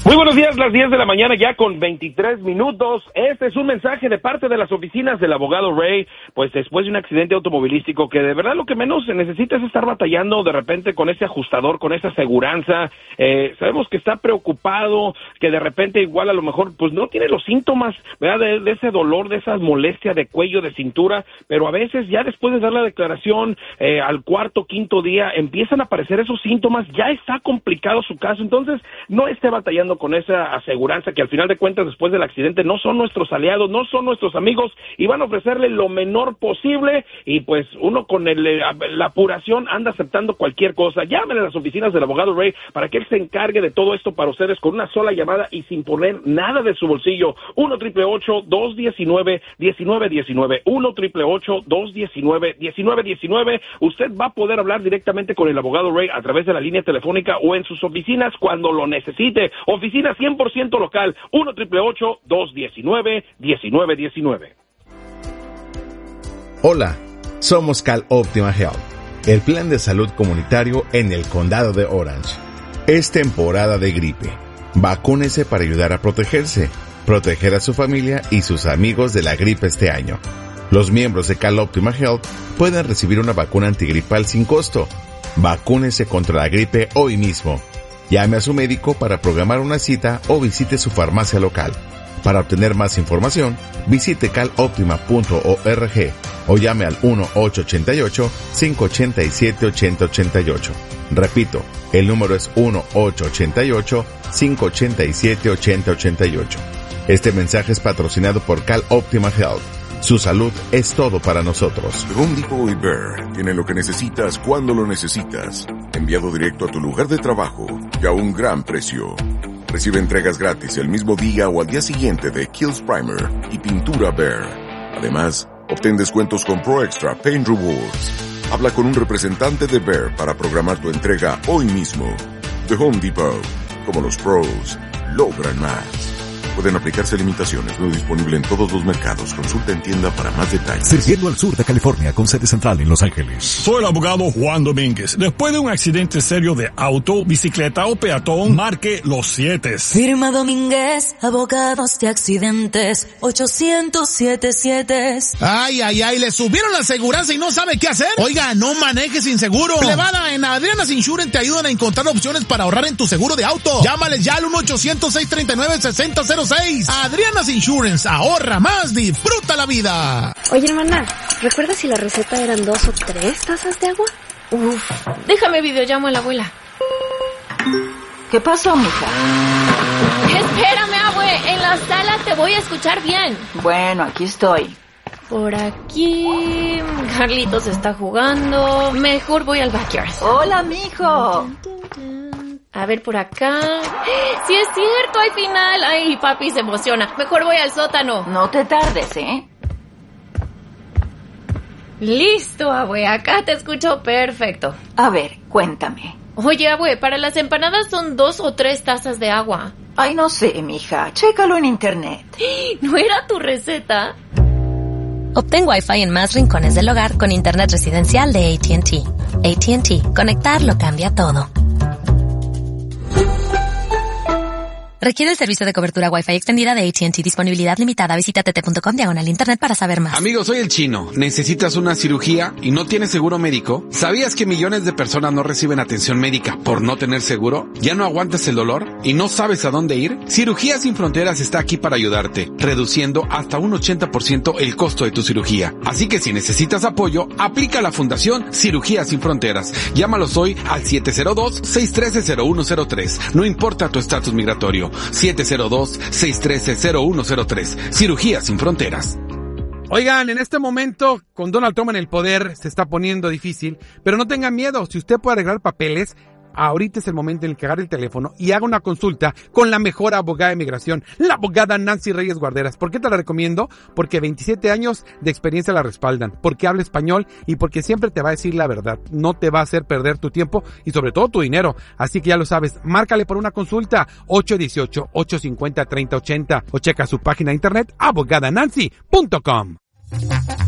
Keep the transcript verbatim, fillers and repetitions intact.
Muy buenos días, las diez de la mañana ya con veintitrés minutos. Este es un mensaje de parte de las oficinas del abogado Ray, pues después de un accidente automovilístico que de verdad lo que menos se necesita es estar batallando de repente con ese ajustador, con esa aseguranza. Eh, sabemos que está preocupado, que de repente igual a lo mejor pues no tiene los síntomas, ¿verdad? De, de ese dolor, de esa molestia de cuello, de cintura, pero a veces ya después de dar la declaración, eh, al cuarto, quinto día, empiezan a aparecer esos síntomas, ya está complicado su caso, entonces no esté batallando con esa aseguranza que al final de cuentas después del accidente no son nuestros aliados, no son nuestros amigos y van a ofrecerle lo menor posible y pues uno con el, la apuración anda aceptando cualquier cosa. Llamen a las oficinas del abogado Ray para que él se encargue de todo esto para ustedes con una sola llamada y sin poner nada de su bolsillo. uno triple ocho, dos diecinueve, diecinueve diecinueve, uno triple ocho, dos diecinueve, diecinueve diecinueve. Usted va a poder hablar directamente con el abogado Ray a través de la línea telefónica o en sus oficinas cuando lo necesite. Oficina cien por ciento local, uno triple ocho, dos diecinueve, diecinueve diecinueve. Hola, somos Cal Optima Health, el plan de salud comunitario en el condado de Orange. Es temporada de gripe. Vacúnese para ayudar a protegerse, proteger a su familia y sus amigos de la gripe este año. Los miembros de Cal Optima Health pueden recibir una vacuna antigripal sin costo. Vacúnese contra la gripe hoy mismo. Llame a su médico para programar una cita o visite su farmacia local. Para obtener más información, visite cal optima punto org o llame al uno ocho ocho ocho, cinco ocho siete, ocho cero ocho ocho. Repito, el número es uno ocho ocho ocho, cinco ocho siete, ocho cero ocho ocho. Este mensaje es patrocinado por Cal Optima Health. Su salud es todo para nosotros. Home Depot y Bear tienen lo que necesitas cuando lo necesitas. Enviado directo a tu lugar de trabajo y a un gran precio. Recibe entregas gratis el mismo día o al día siguiente de Kills Primer y pintura Bear. Además, obtén descuentos con Pro Extra Paint Rewards. Habla con un representante de Bear para programar tu entrega hoy mismo. The Home Depot. Como los pros, logran más. Pueden aplicarse limitaciones, no disponible en todos los mercados. Consulta en tienda para más detalles. Sirviendo al sur de California con sede central en Los Ángeles. Soy el abogado Juan Domínguez. Después de un accidente serio de auto, bicicleta o peatón, marque los siete. Firma Domínguez, abogados de accidentes, ochocientos siete siete. Ay, ay, ay, le subieron la aseguranza y no sabe qué hacer. Oiga, no manejes sin seguro. Plebada, en Adriana's Insurance te ayudan a encontrar opciones para ahorrar en tu seguro de auto. Llámales ya al uno ochocientos, seis treinta y nueve, sesenta cero seis. Adriana's Insurance, ahorra más, disfruta la vida. Oye, hermana, ¿recuerdas si la receta eran dos o tres tazas de agua? Uf, déjame videollamo a la abuela. ¿Qué pasó, mija? Espérame, abue, en la sala te voy a escuchar bien. Bueno, aquí estoy. Por aquí... Carlitos está jugando. Mejor voy al backyard. Hola, mijo. A ver, por acá... ¡Sí es cierto! ¡Hay final! ¡Ay, papi se emociona! Mejor voy al sótano. No te tardes, ¿eh? Listo, abue. Acá te escucho perfecto. A ver, cuéntame. Oye, abue, para las empanadas son dos o tres tazas de agua. Ay, no sé, mija. Chécalo en internet. ¿No era tu receta? Obtén Wi-Fi en más rincones del hogar con internet residencial de A T and T. A T and T. Conectar lo cambia todo. Requiere el servicio de cobertura Wi-Fi extendida de A T and T. Disponibilidad limitada. Visita t t punto com diagonal internet para saber más. Amigo, soy el Chino. ¿Necesitas una cirugía y no tienes seguro médico? ¿Sabías que millones de personas no reciben atención médica por no tener seguro? ¿Ya no aguantas el dolor y no sabes a dónde ir? Cirugías Sin Fronteras está aquí para ayudarte, reduciendo hasta un ochenta por ciento el costo de tu cirugía. Así que si necesitas apoyo, aplica a la Fundación Cirugías Sin Fronteras. Llámalos hoy al siete cero dos, seis uno tres, cero uno cero tres. No importa tu estatus migratorio. siete cero dos, seis uno tres, cero uno cero tres. Cirugía Sin Fronteras. Oigan, en este momento, con Donald Trump en el poder, se está poniendo difícil, pero no tengan miedo. Si usted puede arreglar papeles, ahorita es el momento en el que agarre el teléfono y haga una consulta con la mejor abogada de migración, la abogada Nancy Reyes Guarderas. ¿Por qué te la recomiendo? Porque veintisiete años de experiencia la respaldan, porque habla español y porque siempre te va a decir la verdad. No te va a hacer perder tu tiempo y sobre todo tu dinero. Así que ya lo sabes, márcale por una consulta ocho uno ocho, ocho cinco cero, tres cero ocho cero o checa su página de internet abogada nancy punto com.